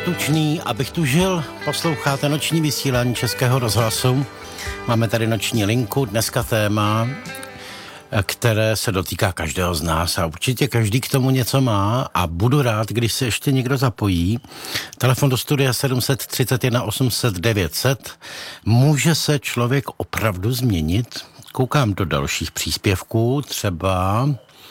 tučný, abych tu žil. Posloucháte noční vysílání Českého rozhlasu. Máme tady noční linku, dneska téma, které se dotýká každého z nás a určitě každý k tomu něco má a budu rád, když se ještě někdo zapojí. Telefon do studia 731 800 900. Může se člověk opravdu změnit? Koukám do dalších příspěvků, třeba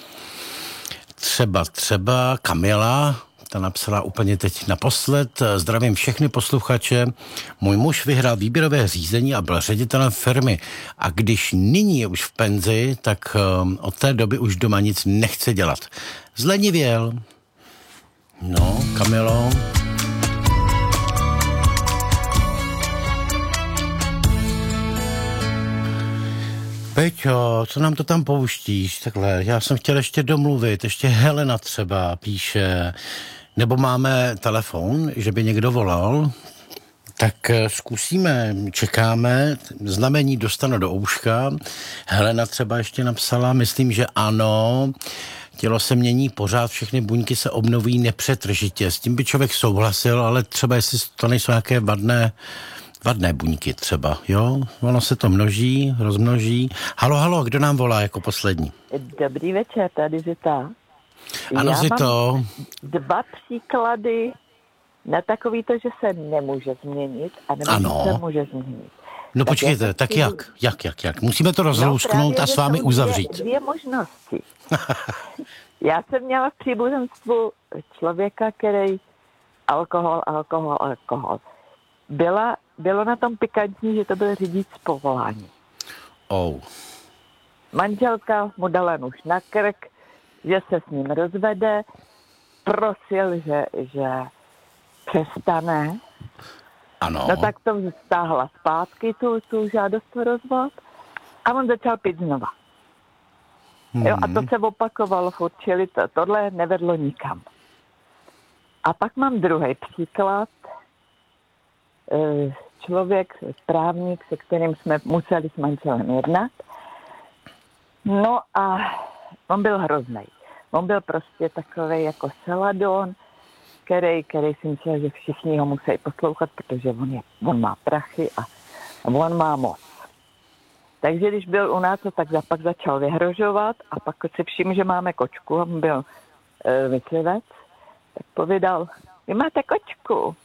Kamila, ta napsala úplně teď naposled. Zdravím všechny posluchače. Můj muž vyhrál výběrové řízení a byl ředitelem firmy. A když nyní je už v penzi, tak od té doby už doma nic nechce dělat. Zlenivěl. No, Kamilo. Peťo, co nám to tam pouštíš? Takhle, já jsem chtěl ještě domluvit, ještě Helena třeba píše, nebo máme telefon, že by někdo volal, tak zkusíme, čekáme, znamení dostanu do ouška. Helena třeba ještě napsala, myslím, že ano, tělo se mění pořád, všechny buňky se obnovují nepřetržitě. S tím by člověk souhlasil, ale třeba jestli to nejsou nějaké vadné buňky třeba, jo? Ono se to množí, rozmnoží. Halo, kdo nám volá jako poslední? Dobrý večer, tady Zita. Ano, Zito. Mám 2 příklady na takový to, že se nemůže změnit a nebo se může změnit. No počkejte, tak jak? Musíme to rozlousknout a s vámi uzavřít. Dvě možnosti. Já jsem měla v příbuzenstvu člověka, který alkohol. Bylo na tom pikantní, že to byl řidič z povolání. Manželka mu dala nůž na krk, že se s ním rozvede, prosil, že přestane. Ano. No tak to stáhla zpátky, tu žádost o rozvod a on začal pít znova. Jo, a to se opakovalo furt, čili tohle nevedlo nikam. A pak mám druhý příklad. Člověk, právník, se kterým jsme museli s manželem jednat. No a on byl hroznej. On byl prostě takovej jako Celadon, který si myslel, že všichni ho musí poslouchat, protože on má prachy a on má moc. Takže když byl u nás, tak pak začal vyhrožovat a pak si všiml, že máme kočku, on byl myslivec, tak povídal, vy máte kočku?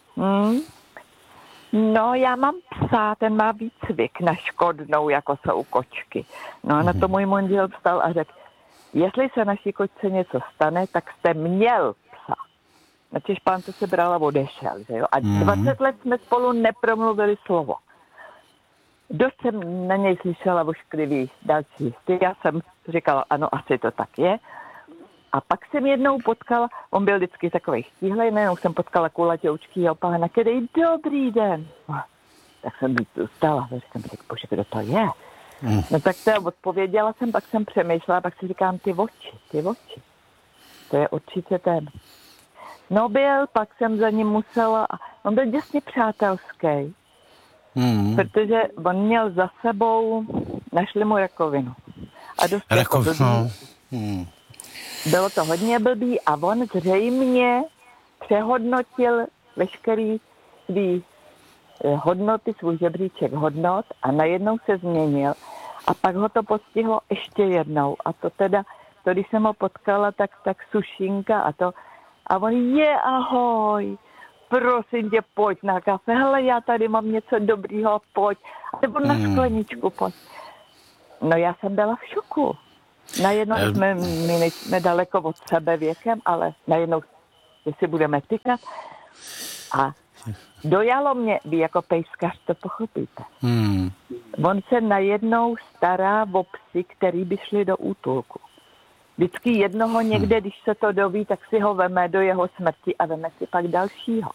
No, já mám psa, ten má výcvik na škodnou, jako jsou kočky. No a na to můj manžel vstal a řekl, jestli se naší kočce něco stane, tak jste měl psa. Načež pán to se bral a odešel, že jo? A 20 let jsme spolu nepromluvili slovo. Dost jsem na něj slyšela ošklivý další listy. Já jsem říkala, ano, asi to tak je. A pak jsem jednou potkala, on byl vždycky takovej štíhlej, nejenom jsem potkala kulaťoučkýho pána, který dobrý den. Tak jsem vstala, jsem řekl, bože, kdo to je? No tak to odpověděla jsem, pak jsem přemýšlela, pak si říkám, ty oči. To je určitě ten. No byl, pak jsem za ním musela, on byl děsně přátelský, protože on měl za sebou, našli mu rakovinu. A dost rakovinu. Bylo to hodně blbý a on zřejmě přehodnotil veškerý svý hodnoty, svůj žebříček hodnot a najednou se změnil. A pak ho to postihlo ještě jednou. A to teda, když jsem ho potkala, tak sušinka a to. A on ahoj, prosím tě, pojď na kafe. Hele, já tady mám něco dobrýho, pojď. A nebo na skleničku, pojď. No já jsem byla v šoku. Najednou my nejsme daleko od sebe věkem, ale najednou si budeme tykat. A dojalo mě, vy jako pejskař to pochopíte. On se najednou stará o psy, který by šli do útulku. Vždycky jednoho někde, když se to doví, tak si ho veme do jeho smrti a veme si pak dalšího.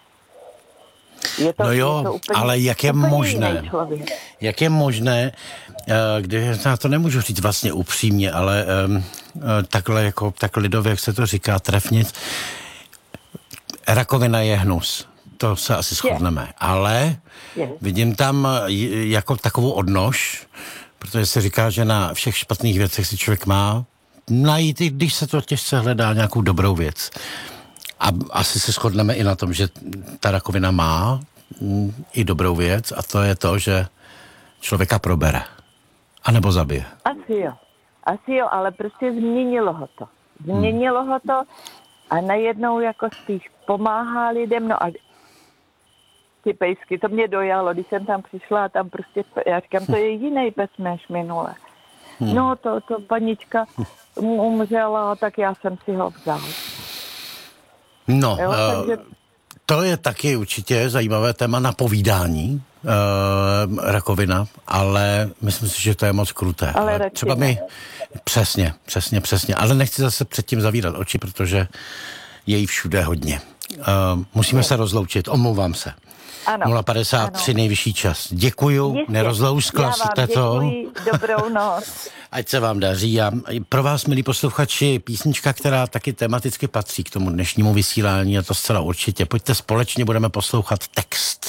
Je to ale jak je možné, když já to nemůžu říct vlastně upřímně, ale takhle lidově, jak se to říká, trefně, rakovina je hnus. To se asi shodneme. Ale vidím tam jako takovou odnož, protože se říká, že na všech špatných věcech si člověk má najít, když se to těžce hledá, nějakou dobrou věc. A asi se shodneme i na tom, že ta rakovina má i dobrou věc a to je to, že člověka probere. A nebo zabije. Asi jo, ale prostě změnilo ho to. Změnilo ho to a najednou jako spíš pomáhá lidem, no a ty pejsky, to mě dojalo, když jsem tam přišla a tam prostě, já říkám, to je jiný pes než minule. No to panička umřela, tak já jsem si ho vzal. No, jo, takže... to je taky určitě zajímavé téma na povídání, rakovina, ale myslím si, že to je moc kruté. Ale třeba mi, přesně, ale nechci zase předtím zavírat oči, protože je jí všude hodně. Musíme se rozloučit, omlouvám se. Ano. 0,53 nejvyšší čas. Děkuju, nerozlouskla jste to. Děkuji, dobrou noc. Ať se vám daří. A pro vás, milí posluchači, písnička, která taky tematicky patří k tomu dnešnímu vysílání, a to zcela určitě. Pojďte společně, budeme poslouchat Text.